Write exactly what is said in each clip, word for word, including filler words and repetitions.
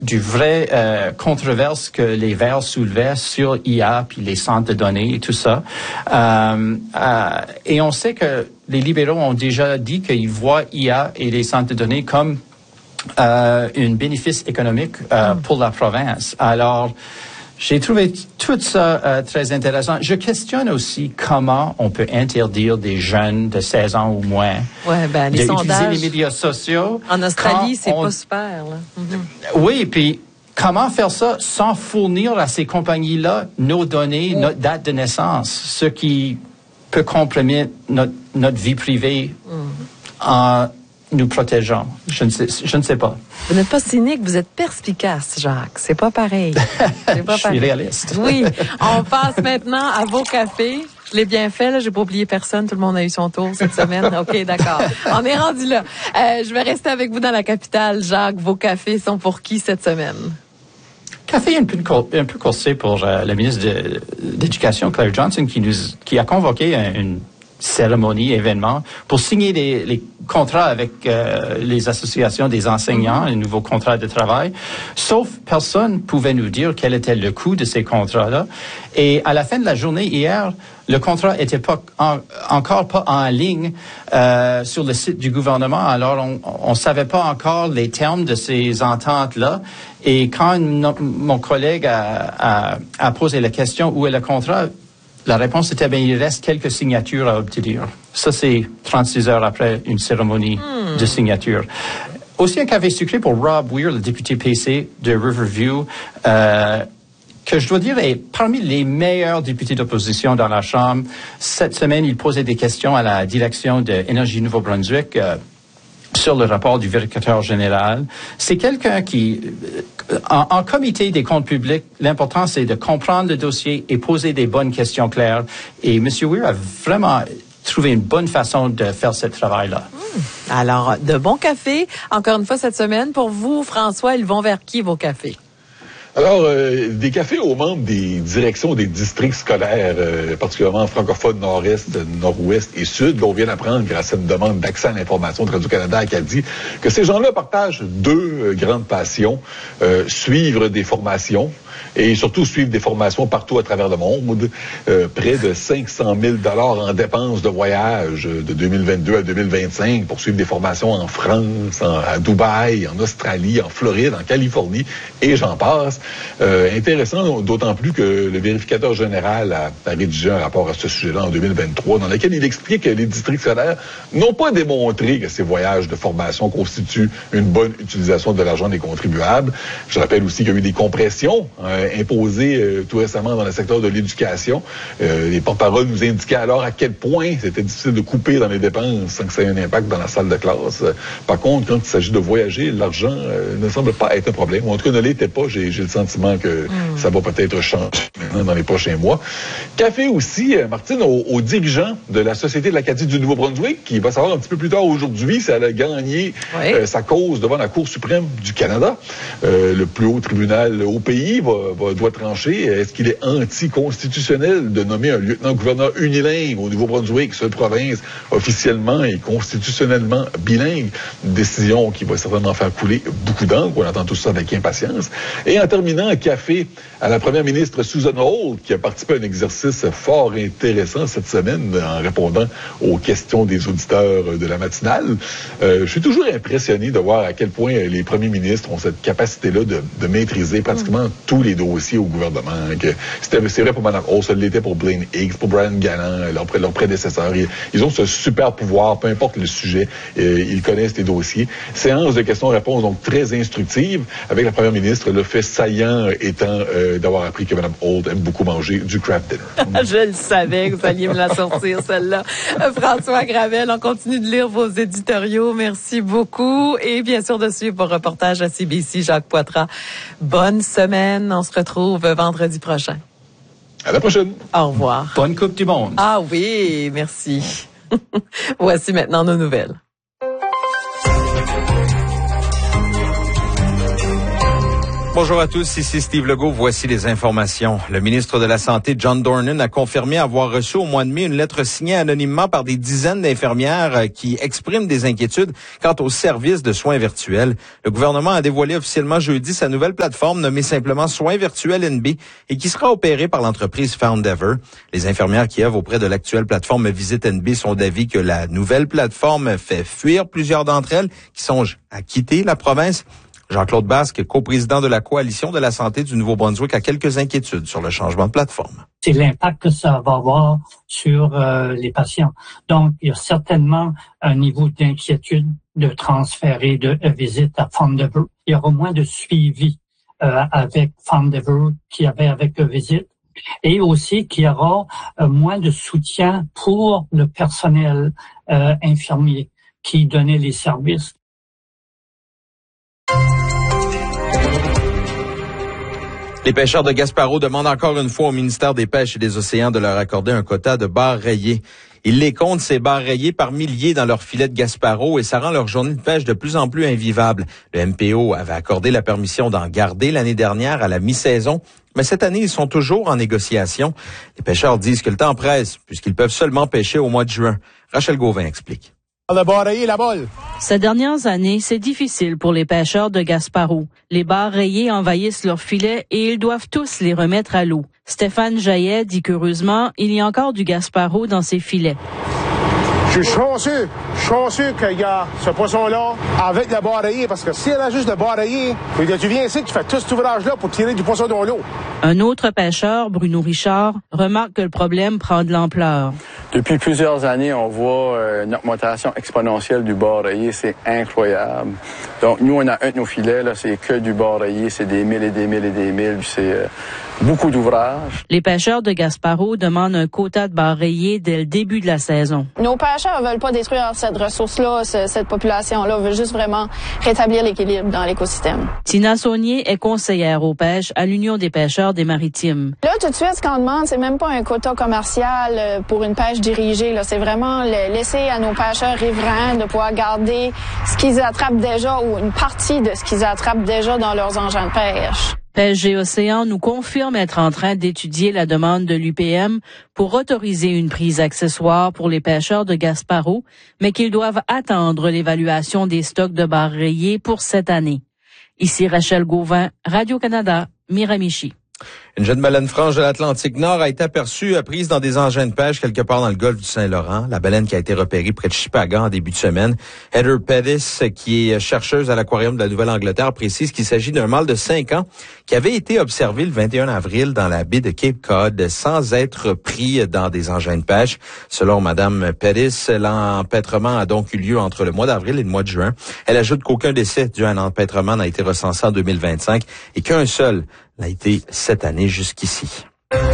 du vrai euh, controverse que les Verts soulevaient sur I A puis les centres de données et tout ça. Euh, euh, et on sait que les libéraux ont déjà dit qu'ils voient I A et les centres de données comme euh, un bénéfice économique euh, pour la province. Alors, j'ai trouvé tout ça euh, très intéressant. Je questionne aussi comment on peut interdire des jeunes de seize ans ou moins ouais, ben, les d'utiliser sondages, les médias sociaux. En Australie, c'est on... pas super. Là. Mm-hmm. Oui, puis comment faire ça sans fournir à ces compagnies-là nos données, notre date de naissance, ce qui peut compromettre notre, notre vie privée mm. en nous protégeant. Je ne sais, je ne sais pas. Vous n'êtes pas cynique, vous êtes perspicace, Jacques. C'est pas pareil. C'est pas je suis réaliste. Oui. On passe maintenant à vos cafés. Je l'ai bien fait, là. J'ai pas oublié personne. Tout le monde a eu son tour cette semaine. OK, d'accord. On est rendu là. Euh, je vais rester avec vous dans la capitale. Jacques, vos cafés sont pour qui cette semaine? Café un peu, un peu coursé pour euh, la ministre de, d'Éducation, Claire Johnson, qui nous, qui a convoqué un, une cérémonie, événement, pour signer les, les contrats avec euh, les associations des enseignants, les nouveaux contrats de travail. Sauf personne pouvait nous dire quel était le coût de ces contrats-là. Et à la fin de la journée, hier, le contrat était pas en, encore pas en ligne euh, sur le site du gouvernement. Alors, on ne savait pas encore les termes de ces ententes-là. Et quand no, mon collègue a, a, a posé la question où est le contrat, la réponse était, bien, il reste quelques signatures à obtenir. Ça, c'est trente-six heures après une cérémonie mm. de signature. Aussi, un café sucré pour Rob Weir, le député P C de Riverview, euh, que je dois dire est parmi les meilleurs députés d'opposition dans la Chambre. Cette semaine, il posait des questions à la direction de Énergie Nouveau-Brunswick euh, sur le rapport du vérificateur général. C'est quelqu'un qui, en, en comité des comptes publics, l'important, c'est de comprendre le dossier et poser des bonnes questions claires. Et M. Weir a vraiment trouvé une bonne façon de faire ce travail-là. Mmh. Alors, de bons cafés, encore une fois cette semaine. Pour vous, François, ils vont vers qui, vos cafés? Alors, euh, des cafés aux membres des directions des districts scolaires, euh, particulièrement francophones nord-est, nord-ouest et sud. On vient d'apprendre, grâce à une demande d'accès à l'information de Radio-Canada Acadie, que ces gens-là partagent deux euh, grandes passions. Euh, suivre des formations et surtout suivre des formations partout à travers le monde. Euh, près de cinq cent mille dollars en dépenses de voyage de deux mille vingt-deux à deux mille vingt-cinq pour suivre des formations en France, en, à Dubaï, en Australie, en Floride, en Californie, et j'en passe. Euh, intéressant, d'autant plus que le vérificateur général a, a rédigé un rapport à ce sujet-là en deux mille vingt-trois, dans lequel il explique que les districts scolaires n'ont pas démontré que ces voyages de formation constituent une bonne utilisation de l'argent des contribuables. Je rappelle aussi qu'il y a eu des compressions euh, imposées euh, tout récemment dans le secteur de l'éducation. Euh, les porte-paroles nous indiquaient alors à quel point c'était difficile de couper dans les dépenses sans que ça ait un impact dans la salle de classe. Par contre, quand il s'agit de voyager, l'argent euh, ne semble pas être un problème. Ou en tout cas, ne l'était pas. J'ai, j'ai le sentiment que mm. ça va peut-être changer maintenant dans les prochains mois. Café aussi, euh, Martine, aux, aux dirigeants de la Société de l'Acadie du Nouveau-Brunswick, qui va savoir un petit peu plus tard aujourd'hui si elle a gagné oui. euh, sa cause devant la Cour suprême du Canada. Euh, le plus haut tribunal au pays va, va, doit trancher. Est-ce qu'il est anticonstitutionnel de nommer un lieutenant-gouverneur unilingue au Nouveau-Brunswick, seule province officiellement et constitutionnellement bilingue? Une décision qui va certainement faire couler beaucoup d'encre. On attend tout ça avec impatience. Et en terminant, un café à la première ministre Susan Holt, qui a participé à un exercice fort intéressant cette semaine en répondant aux questions des auditeurs de la matinale. Euh, je suis toujours impressionné de voir à quel point les premiers ministres ont cette capacité-là de, de maîtriser pratiquement mm. tous les dossiers au gouvernement. Que c'était, c'est vrai pour Mme Holt, ça l'était pour Blaine Higgs, pour Brian Gallant, leur, leur prédécesseur. Ils, ils ont ce super pouvoir, peu importe le sujet, euh, ils connaissent les dossiers. Séance de questions-réponses donc très instructive avec la première ministre. Le fait saillant étant euh, d'avoir appris que Mme Holt aime beaucoup manger du craft dinner. Je le savais que vous alliez me la sortir, celle-là. Euh, François Gravel, on continue de lire vos éditoriaux. Merci beaucoup. Et bien sûr, de suivre vos reportages à C B C, Jacques Poitras. Bonne semaine. On se retrouve vendredi prochain. À la prochaine. Au revoir. Bonne Coupe du Monde. Ah oui, merci. Voici maintenant nos nouvelles. Bonjour à tous, ici Steve Legault. Voici les informations. Le ministre de la Santé, John Dornan, a confirmé avoir reçu au mois de mai une lettre signée anonymement par des dizaines d'infirmières qui expriment des inquiétudes quant au service de soins virtuels. Le gouvernement a dévoilé officiellement jeudi sa nouvelle plateforme nommée simplement Soins virtuels N B et qui sera opérée par l'entreprise Foundever. Les infirmières qui œuvrent auprès de l'actuelle plateforme Visite N B sont d'avis que la nouvelle plateforme fait fuir plusieurs d'entre elles qui songent à quitter la province. Jean-Claude Basque, coprésident de la Coalition de la santé du Nouveau-Brunswick, a quelques inquiétudes sur le changement de plateforme. C'est l'impact que ça va avoir sur euh, les patients. Donc, il y a certainement un niveau d'inquiétude de transférer de euh, visite à Foundever. Il y aura moins de suivi euh, avec Foundever qu'il y avait avec euh, visite. Et aussi qu'il y aura euh, moins de soutien pour le personnel euh, infirmier qui donnait les services. Les pêcheurs de Gaspereau demandent encore une fois au ministère des Pêches et des Océans de leur accorder un quota de barres rayées. Ils les comptent, ces barres rayées, par milliers dans leur filet de Gaspereau et ça rend leur journée de pêche de plus en plus invivable. Le M P O avait accordé la permission d'en garder l'année dernière à la mi-saison, mais cette année, ils sont toujours en négociation. Les pêcheurs disent que le temps presse puisqu'ils peuvent seulement pêcher au mois de juin. Rachel Gauvin explique. Le bar rayé, la balle. Ces dernières années, c'est difficile pour les pêcheurs de Gaspereau. Les barres rayées envahissent leurs filets et ils doivent tous les remettre à l'eau. Stéphane Jaillet dit qu'heureusement, il y a encore du Gaspereau dans ses filets. Je suis chanceux, je suis chanceux qu'il y a ce poisson-là avec le bar rayé, parce que si elle a juste le bar rayé, tu viens ici, tu fais tout cet ouvrage-là pour tirer du poisson dans l'eau. Un autre pêcheur, Bruno Richard, remarque que le problème prend de l'ampleur. Depuis plusieurs années, on voit euh, une augmentation exponentielle du bar rayé, c'est incroyable. Donc nous, on a un de nos filets, là, c'est que du bar rayé, c'est des milles et des milles et des milles, c'est euh, beaucoup d'ouvrages. Les pêcheurs de Gaspereau demandent un quota de bar rayé dès le début de la saison. Nos pêcheurs ne veulent pas détruire cette ressource-là, cette population-là, veut juste vraiment rétablir l'équilibre dans l'écosystème. Tina Saunier est conseillère aux pêches à l'Union des pêcheurs des Maritimes. Là, tout de suite, ce qu'on demande, c'est même pas un quota commercial pour une pêche dirigée. Là, c'est vraiment le laisser à nos pêcheurs riverains de pouvoir garder ce qu'ils attrapent déjà ou une partie de ce qu'ils attrapent déjà dans leurs engins de pêche. Pêche et Océan nous confirme être en train d'étudier la demande de l'U P M pour autoriser une prise accessoire pour les pêcheurs de Gaspereau, mais qu'ils doivent attendre l'évaluation des stocks de barres rayées pour cette année. Ici Rachel Gauvin, Radio-Canada, Miramichi. Une jeune baleine franche de l'Atlantique Nord a été aperçue prise dans des engins de pêche quelque part dans le golfe du Saint-Laurent. La baleine qui a été repérée près de Chipagan en début de semaine. Heather Pettis, qui est chercheuse à l'Aquarium de la Nouvelle-Angleterre, précise qu'il s'agit d'un mâle de cinq ans qui avait été observé le vingt et un avril dans la baie de Cape Cod sans être pris dans des engins de pêche. Selon Madame Pettis, l'empêtrement a donc eu lieu entre le mois d'avril et le mois de juin. Elle ajoute qu'aucun décès dû à un empêtrement n'a été recensé en deux mille vingt-cinq et qu'un seul l'a été cette année jusqu'ici.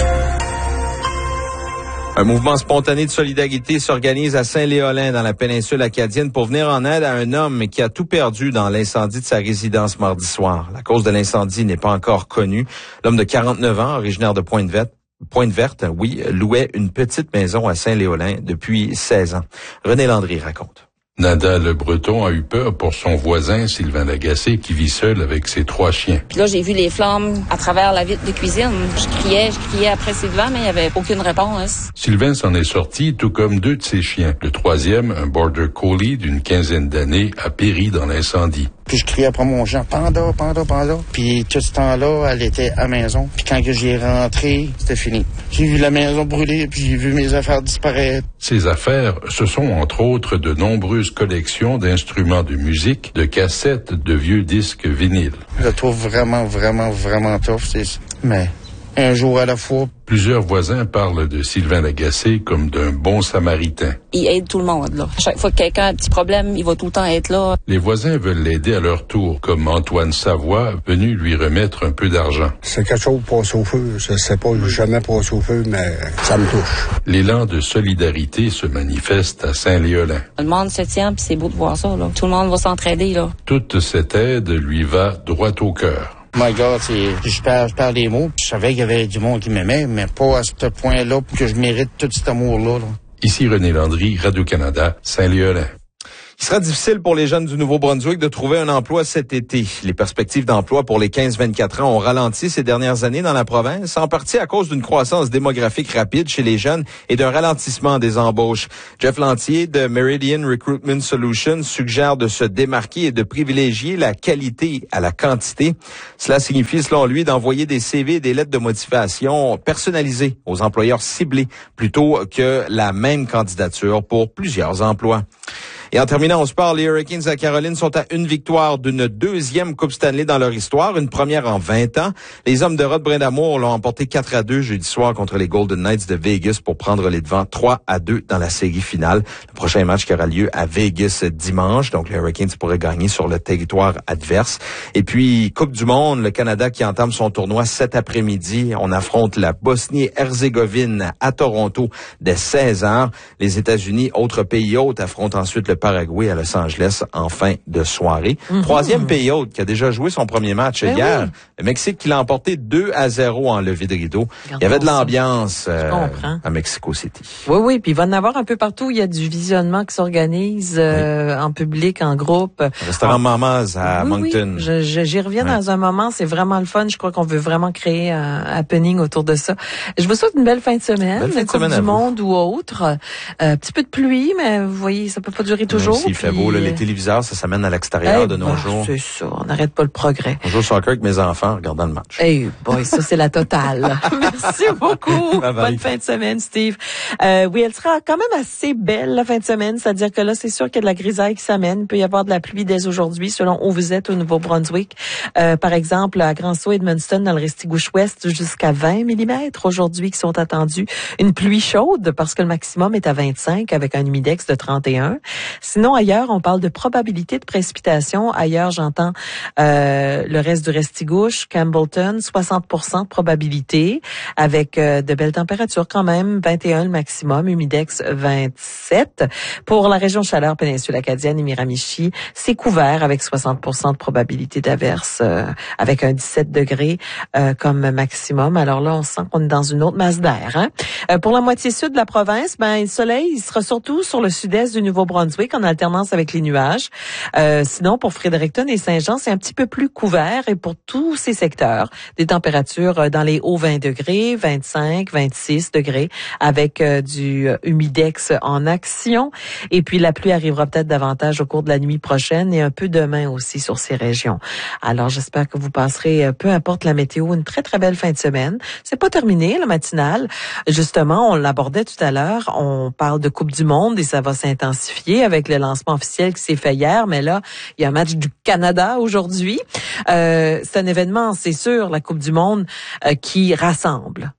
Un mouvement spontané de solidarité s'organise à Saint-Léolin dans la péninsule acadienne pour venir en aide à un homme qui a tout perdu dans l'incendie de sa résidence mardi soir. La cause de l'incendie n'est pas encore connue. L'homme de quarante-neuf ans, originaire de Pointe-Verte, Pointe-Verte, oui, louait une petite maison à Saint-Léolin depuis seize ans. René Landry raconte. Nada Le Breton a eu peur pour son voisin Sylvain Lagacé qui vit seul avec ses trois chiens. Puis là, j'ai vu les flammes à travers la vitre de cuisine. Je criais, je criais après Sylvain, mais il n'y avait aucune réponse. Sylvain s'en est sorti, tout comme deux de ses chiens. Le troisième, un border collie d'une quinzaine d'années, a péri dans l'incendie. Puis je criais après mon chien, panda, panda, panda. Puis tout ce temps-là, elle était à la maison. Puis quand que j'ai rentré, c'était fini. J'ai vu la maison brûler, puis j'ai vu mes affaires disparaître. Ces affaires, ce sont entre autres de nombreuses collections d'instruments de musique, de cassettes, de vieux disques vinyles. Je le trouve vraiment, vraiment, vraiment tough, c'est ça. Mais un jour à la fois. Plusieurs voisins parlent de Sylvain Lagacé comme d'un bon samaritain. Il aide tout le monde, là. À chaque fois que quelqu'un a un petit problème, il va tout le temps être là. Les voisins veulent l'aider à leur tour, comme Antoine Savoie, venu lui remettre un peu d'argent. C'est quelque chose qui passe au feu. Je sais pas, jamais passé au feu, mais ça me touche. L'élan de solidarité se manifeste à Saint-Léolin. Le monde se tient, puis c'est beau de voir ça, là. Tout le monde va s'entraider, là. Toute cette aide lui va droit au cœur. My God, c'est, je perds, je perds les mots, puis je savais qu'il y avait du monde qui m'aimait, mais pas à ce point-là que je mérite tout cet amour-là. Là. Ici René Landry, Radio-Canada, Saint-Léolin. Il sera difficile pour les jeunes du Nouveau-Brunswick de trouver un emploi cet été. Les perspectives d'emploi pour les quinze vingt-quatre ans ont ralenti ces dernières années dans la province, en partie à cause d'une croissance démographique rapide chez les jeunes et d'un ralentissement des embauches. Jeff Lantier de Meridian Recruitment Solutions suggère de se démarquer et de privilégier la qualité à la quantité. Cela signifie, selon lui, d'envoyer des C V et des lettres de motivation personnalisées aux employeurs ciblés plutôt que la même candidature pour plusieurs emplois. Et en terminant au sport, les Hurricanes à Caroline sont à une victoire d'une deuxième Coupe Stanley dans leur histoire, une première en vingt ans. Les hommes de Rod Brindamour l'ont emporté quatre à deux jeudi soir contre les Golden Knights de Vegas pour prendre les devants trois à deux dans la série finale. Le prochain match qui aura lieu à Vegas dimanche, donc les Hurricanes pourraient gagner sur le territoire adverse. Et puis, Coupe du Monde, le Canada qui entame son tournoi cet après-midi. On affronte la Bosnie-Herzégovine à Toronto dès seize heures. Les États-Unis, autre pays hôte, affrontent ensuite le Paraguay à Los Angeles en fin de soirée. Mm-hmm. Troisième pays hôte qui a déjà joué son premier match ben hier. Oui. Le Mexique qui l'a emporté deux à zéro en levée de rideau. Regardons. Il y avait de l'ambiance euh, à Mexico City. Oui, oui. Puis il va en avoir un peu partout. Il y a du visionnement qui s'organise euh, oui. en public, en groupe. Le restaurant ah. Mamas à oui, Moncton. Oui. Je, je, j'y reviens ouais. dans un moment. C'est vraiment le fun. Je crois qu'on veut vraiment créer un happening autour de ça. Je vous souhaite une belle fin de semaine. Belle fin de Coupe semaine du monde ou autre. Un euh, petit peu de pluie, mais vous voyez, ça peut pas durer toujours. S'il fait beau, là, les téléviseurs, ça s'amène à l'extérieur hey, de nos bah, jours. C'est ça, on n'arrête pas le progrès. On joue au soccer avec mes enfants en regardant le match. Hey boy, ça c'est la totale. Merci beaucoup. Bye bye. Bonne fin de semaine, Steve. Euh, oui, elle sera quand même assez belle la fin de semaine, c'est-à-dire que là, c'est sûr qu'il y a de la grisaille qui s'amène. Il peut y avoir de la pluie dès aujourd'hui, selon où vous êtes au Nouveau-Brunswick. Euh, par exemple, à Grand-Sault et Edmundston, dans le Restigouche-Ouest, jusqu'à vingt millimètres aujourd'hui qui sont attendus. Une pluie chaude parce que le maximum est à vingt-cinq avec un humidex de trente et un. Sinon, ailleurs, on parle de probabilité de précipitation. Ailleurs, j'entends euh, le reste du Restigouche, Campbellton, soixante pour cent de probabilité avec euh, de belles températures quand même, vingt et un le maximum, humidex vingt-sept. Pour la région chaleur péninsule acadienne et Miramichi, c'est couvert avec soixante pour cent de probabilité d'averse euh, avec un dix-sept degrés euh, comme maximum. Alors là, on sent qu'on est dans une autre masse d'air. Hein? Euh, pour la moitié sud de la province, ben le soleil il sera surtout sur le sud-est du Nouveau-Brunswick en alternance avec les nuages. Euh, sinon, pour Fredericton et Saint-Jean, c'est un petit peu plus couvert et pour tous ces secteurs, des températures dans les hauts vingt degrés, vingt-cinq, vingt-six degrés avec euh, du humidex en action. Et puis, la pluie arrivera peut-être davantage au cours de la nuit prochaine et un peu demain aussi sur ces régions. Alors, j'espère que vous passerez, peu importe la météo, une très, très belle fin de semaine. C'est pas terminé, la matinale. Justement, on l'abordait tout à l'heure. On parle de Coupe du Monde et ça va s'intensifier avec le lancement officiel qui s'est fait hier. Mais là, il y a un match du Canada aujourd'hui. Euh, c'est un événement, c'est sûr, la Coupe du Monde, euh, qui rassemble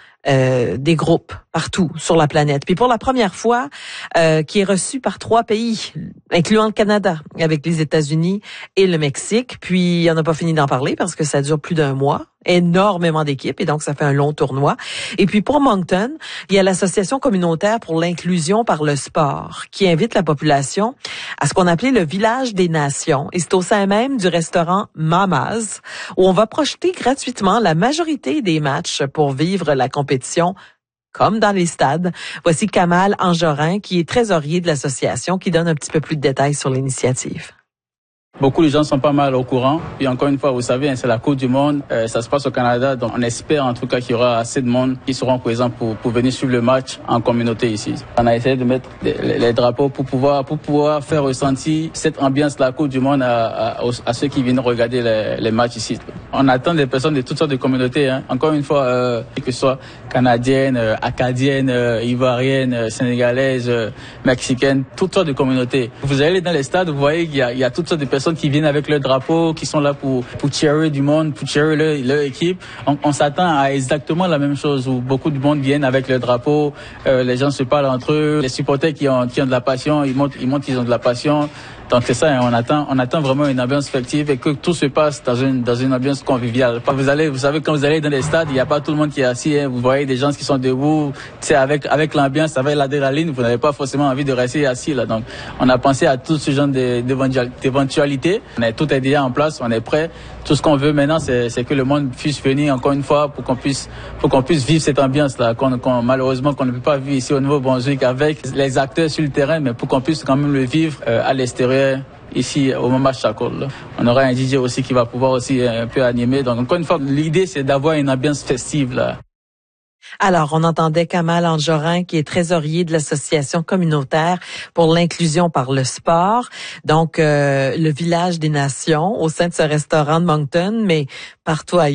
euh, des groupes partout sur la planète. Puis pour la première fois, euh, qui est reçu par trois pays, incluant le Canada, avec les États-Unis et le Mexique. Puis on n'a pas fini d'en parler parce que ça dure plus d'un mois. Énormément d'équipes et donc ça fait un long tournoi. Et puis pour Moncton, il y a l'Association communautaire pour l'inclusion par le sport qui invite la population à ce qu'on appelait le village des nations. Et c'est au sein même du restaurant Mamas où on va projeter gratuitement la majorité des matchs pour vivre la compétition comme dans les stades. Voici Kamal Anjorin qui est trésorier de l'association qui donne un petit peu plus de détails sur l'initiative. Beaucoup de gens sont pas mal au courant. Et encore une fois, vous savez, c'est la Coupe du Monde. Euh, ça se passe au Canada. Donc, on espère en tout cas qu'il y aura assez de monde qui seront présents pour, pour venir suivre le match en communauté ici. On a essayé de mettre les, les drapeaux pour pouvoir, pour pouvoir faire ressentir cette ambiance de la Coupe du Monde à, à, à ceux qui viennent regarder les, les matchs ici. On attend des personnes de toutes sortes de communautés. Hein. Encore une fois, euh, que ce soit canadiennes, euh, acadiennes, euh, ivoiriennes, euh, sénégalaises, euh, mexicaines, toutes sortes de communautés. Vous allez dans les stades, vous voyez qu'il y a, il y a toutes sortes de personnes qui viennent avec leur drapeau, qui sont là pour pour cheerer du monde, pour cheerer leur, leur équipe. On, on s'attend à exactement la même chose où beaucoup de monde viennent avec leur drapeau, euh, les gens se parlent entre eux, les supporters qui ont qui ont de la passion, ils montrent ils montrent qu'ils ont de la passion. Donc c'est ça, on attend, on attend vraiment une ambiance festive et que tout se passe dans une dans une ambiance conviviale. Vous allez, vous savez, quand vous allez dans les stades, il n'y a pas tout le monde qui est assis. Hein, vous voyez des gens qui sont debout. Tu sais, avec avec l'ambiance, avec l'adrénaline, vous n'avez pas forcément envie de rester assis là. Donc on a pensé à tout ce genre d'éventualité qualité. On est, tout est déjà en place, on est prêt. Tout ce qu'on veut maintenant, c'est, c'est que le monde puisse venir encore une fois pour qu'on puisse, pour qu'on puisse vivre cette ambiance-là, qu'on, qu'on, malheureusement qu'on ne peut pas vivre ici au Nouveau-Brunswick avec les acteurs sur le terrain, mais pour qu'on puisse quand même le vivre euh, à l'extérieur. Ici, au moment de Chakol, on aura un D J aussi qui va pouvoir aussi un peu animer. Donc, encore une fois, l'idée, c'est d'avoir une ambiance festive, là. Alors, on entendait Kamal Anjorin, qui est trésorier de l'association communautaire pour l'inclusion par le sport. Donc, euh, le village des nations au sein de ce restaurant de Moncton, mais partout ailleurs.